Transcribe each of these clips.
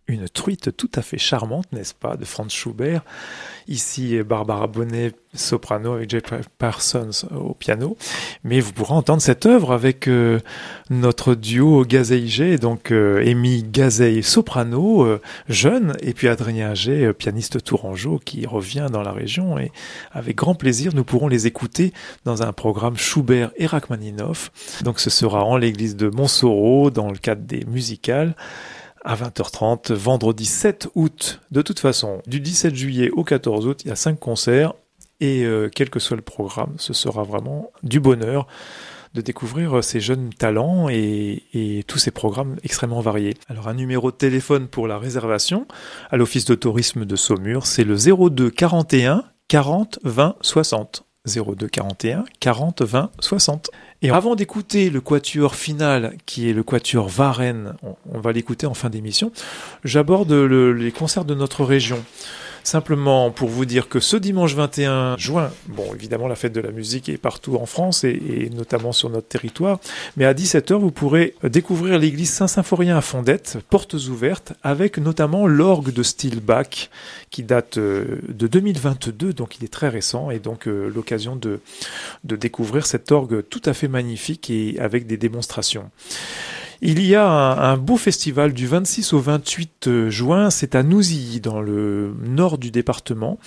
une truite tout à fait charmante, n'est-ce pas, de Franz Schubert. Ici, Barbara Bonnet, soprano, avec Jay Parsons au piano. Mais vous pourrez entendre cette œuvre avec notre duo Gazey-Gay, donc Amy Gazey, soprano, jeune, et puis Adrien Gay, pianiste tourangeau, qui revient dans la région. Et avec grand plaisir, nous pourrons les écouter dans un programme Schubert et Rachmaninoff. Donc ce sera en l'église de Montsoreau, dans le cadre des musicales, à 20h30, vendredi 7 août. De toute façon, du 17 juillet au 14 août, il y a 5 concerts. Et quel que soit le programme, ce sera vraiment du bonheur de découvrir ces jeunes talents et tous ces programmes extrêmement variés. Alors un numéro de téléphone pour la réservation à l'Office de tourisme de Saumur, c'est le 02 41 40 20 60. 02 41 40 20 60. Et avant d'écouter le quatuor final, qui est le quatuor Varenne, on va l'écouter en fin d'émission, j'aborde les concerts de notre région. Simplement pour vous dire que ce dimanche 21 juin, bon évidemment la fête de la musique est partout en France et notamment sur notre territoire, mais à 17h vous pourrez découvrir l'église Saint-Symphorien à Fondette, portes ouvertes, avec notamment l'orgue de style Bach qui date de 2022, donc il est très récent, et donc l'occasion de découvrir cet orgue tout à fait magnifique et avec des démonstrations. Il y a un beau festival du 26 au 28 juin, c'est à Nouzilly, dans le nord du département.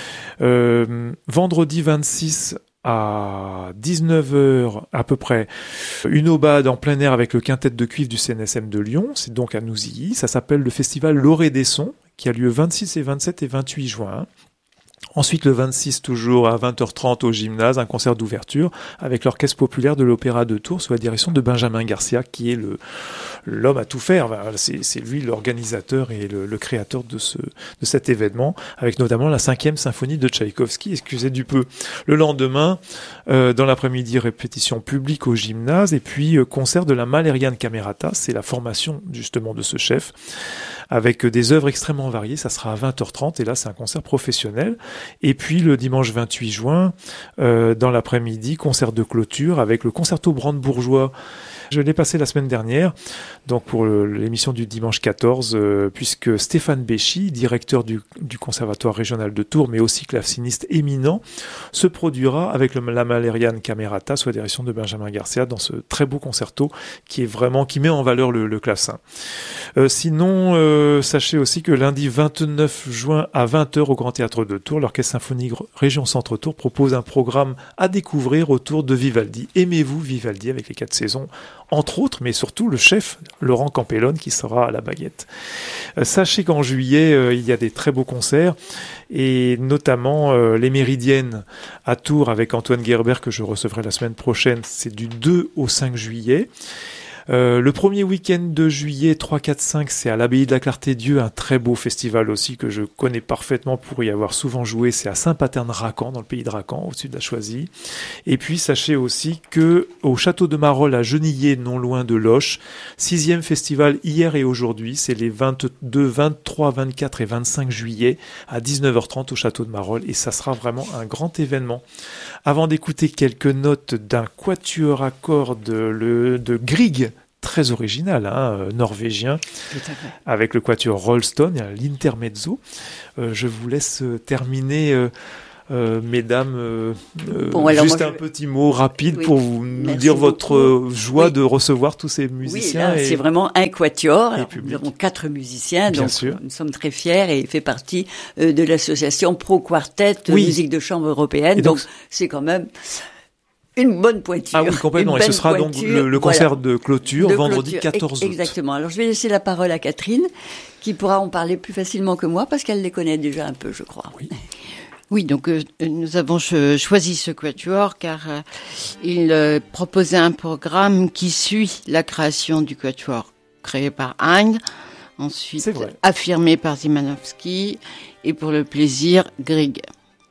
Vendredi 26 à 19h à peu près, une aubade en plein air avec le quintet de cuivre du CNSM de Lyon, c'est donc à Nouzilly. Ça s'appelle le festival L'Orée des Sons, qui a lieu 26 et 27 et 28 juin. Ensuite, le 26, toujours à 20h30 au gymnase, un concert d'ouverture avec l'Orchestre populaire de l'Opéra de Tours sous la direction de Benjamin Garcia, qui est l'homme à tout faire. C'est lui l'organisateur et le créateur de cet événement, avec notamment la 5e symphonie de Tchaïkovski, excusez du peu. Le lendemain, dans l'après-midi, répétition publique au gymnase, et puis concert de la Malériane Camerata, c'est la formation justement de ce chef, avec des œuvres extrêmement variées. Ça sera à 20h30, et là c'est un concert professionnel. Et puis le dimanche 28 juin, dans l'après-midi, concert de clôture avec le concerto brandebourgeois. Je l'ai passé la semaine dernière, donc pour l'émission du dimanche 14, puisque Stéphane Béchy, directeur du Conservatoire régional de Tours, mais aussi claveciniste éminent, se produira avec la Malériane Camerata sous la direction de Benjamin Garcia dans ce très beau concerto qui met en valeur le clavecin. Sinon, sachez aussi que lundi 29 juin à 20h au Grand Théâtre de Tours, l'Orchestre Symphonique Région Centre Tours propose un programme à découvrir autour de Vivaldi. Aimez-vous Vivaldi avec les 4 saisons, entre autres, mais surtout le chef Laurent Campellone qui sera à la baguette. Sachez qu'en juillet, il y a des très beaux concerts, et notamment les Méridiennes à Tours avec Antoine Gerber que je recevrai la semaine prochaine, c'est du 2 au 5 juillet. Le premier week-end de juillet, 3, 4, 5, c'est à l'Abbaye de la Clarté-Dieu, un très beau festival aussi que je connais parfaitement pour y avoir souvent joué. C'est à Saint-Paterne-Racan, dans le pays de Racan, au-dessus de la Choisy. Et puis, sachez aussi que au château de Marolles, à Genillé, non loin de Loches, 6e festival hier et aujourd'hui, c'est les 22, 23, 24 et 25 juillet à 19h30 au château de Marolles. Et ça sera vraiment un grand événement. Avant d'écouter quelques notes d'un quatuor à cordes de Grieg, très original, norvégien, avec le quatuor Rolston, l'intermezzo. Je vous laisse terminer, mesdames, juste un petit mot rapide pour nous dire votre joie de recevoir tous ces musiciens. Oui, là, c'est vraiment un quatuor. Nous avons 4 musiciens, bien donc sûr. Nous sommes très fiers, et il fait partie de l'association Pro Quartet Musique de Chambre européenne. Donc c'est quand même une bonne pointure. Ah oui, complètement. Et ce sera donc le concert de clôture, vendredi 14 août. Exactement. Alors, je vais laisser la parole à Catherine, qui pourra en parler plus facilement que moi, parce qu'elle les connaît déjà un peu, je crois. Oui, donc nous avons choisi ce quatuor car il proposait un programme qui suit la création du quatuor créé par Haydn, ensuite affirmé par Szymanowski, et pour le plaisir, Grieg.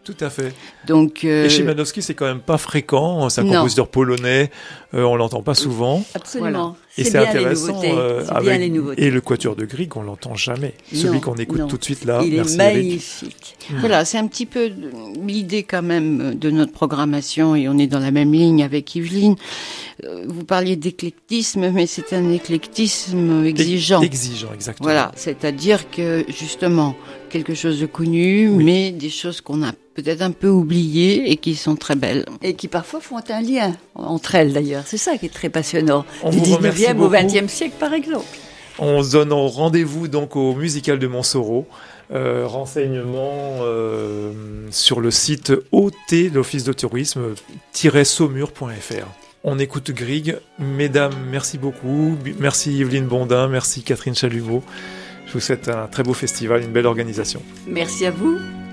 Tout à fait. Donc, et Szymanowski, c'est quand même pas fréquent. C'est un compositeur polonais. On l'entend pas souvent. Absolument. Voilà. Et c'est intéressant. Bien les nouveautés. Et le Quatuor de Grieg, on l'entend jamais. Celui qu'on écoute tout de suite là. Il est magnifique. Voilà, c'est un petit peu l'idée quand même de notre programmation, et on est dans la même ligne avec Yveline. Vous parliez d'éclectisme, mais c'est un éclectisme exigeant. Exigeant, exactement. Voilà, c'est-à-dire que justement, quelque chose de connu, mais des choses qu'on a peut-être un peu oubliées et qui sont très belles. Et qui parfois font un lien entre elles d'ailleurs. C'est ça qui est très passionnant. Du 19e au 20e siècle par exemple. On se donne rendez-vous donc au Musical de Montsoreau. Renseignements sur le site OT, l'Office de tourisme-saumur.fr. On écoute Grieg. Mesdames, merci beaucoup. Merci Yveline Bondin, merci Catherine Chalumeau. Je vous souhaite un très beau festival, une belle organisation. Merci à vous.